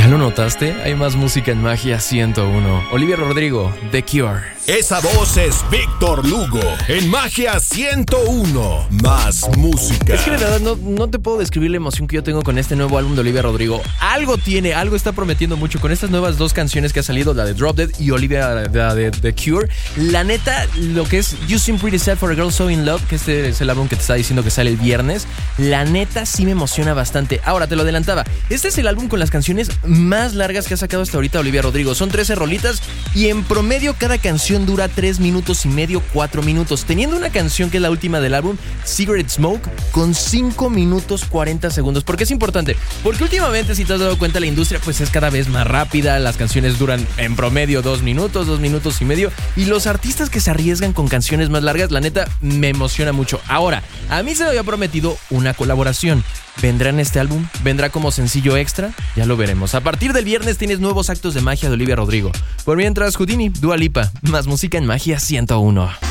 ¿Ya lo notaste? Hay más música en Magia 101. Olivia Rodrigo, The Cure. Esa voz es Víctor Lugo en Magia 101. Más música. Es que de verdad no te puedo describir la emoción que yo tengo con este nuevo álbum de Olivia Rodrigo. Algo tiene, algo está prometiendo mucho con estas nuevas dos canciones que ha salido, la de Drop Dead y Olivia de The Cure. La neta, lo que es You Seem Pretty Sad for a Girl So In Love, que este es el álbum que te estaba diciendo que sale el viernes, la neta sí me emociona bastante. Ahora, te lo adelantaba, este es el álbum con las canciones más largas que ha sacado hasta ahorita Olivia Rodrigo. Son 13 rolitas y en promedio cada canción dura 3 minutos y medio, 4 minutos, teniendo una canción que es la última del álbum, Cigarette Smoke, con 5 minutos 40 segundos. ¿Por qué es importante? Porque últimamente, si te has dado cuenta, la industria pues es cada vez más rápida, las canciones duran en promedio 2 minutos, 2 minutos y medio, y los artistas que se arriesgan con canciones más largas, la neta, me emociona mucho. Ahora, a mí se me había prometido una colaboración. ¿Vendrá en este álbum? ¿Vendrá como sencillo extra? Ya lo veremos. A partir del viernes tienes nuevos actos de magia de Olivia Rodrigo. Por mientras, Houdini, Dua Lipa, más música en Magia 101.